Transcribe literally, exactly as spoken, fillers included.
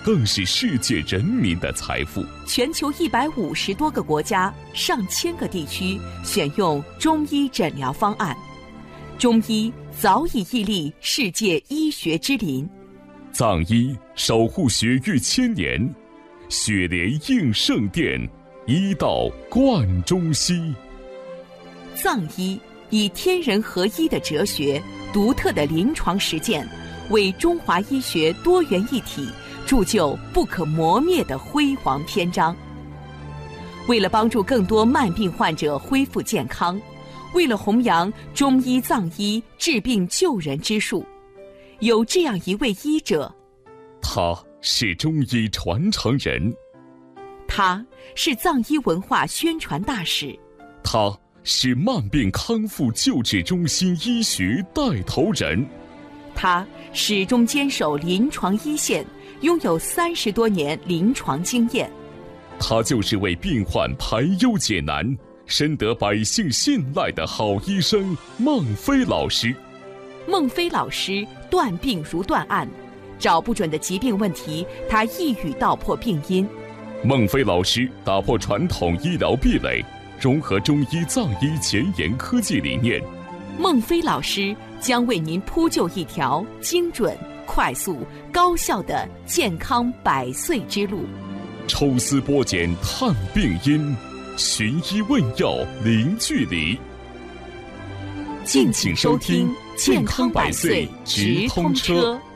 更是世界人民的财富。 全球一百五十多个国家、上千个地区选用中医诊疗方案，中医早已屹立世界医学之林。 藏医守护血域千年，血莲应圣殿，医道贯中西。 藏医以天人合一的哲学、独特的临床实践，为中华医学多元一体铸就不可磨灭的辉煌篇章。为了帮助更多慢病患者恢复健康，为了弘扬中医藏医治病救人之术，有这样一位医者， 他是中医传承人， 他是藏医文化宣传大使， 他是慢病康复救治中心医学带头人， 他始终坚守临床一线，拥有三十多年临床经验。 他就是为病患排忧解难、深得百姓信赖的好医生孟非老师。 孟非老师断病如断案，找不准的疾病问题，他一语道破病因。 孟非老师打破传统医疗壁垒，融合中医藏医前沿科技理念。 孟非老师将为您铺就一条精准、快速、高效的健康百岁之路。 抽丝剥茧探病因，寻医问药零距离。 敬请收听《健康百岁直通车》。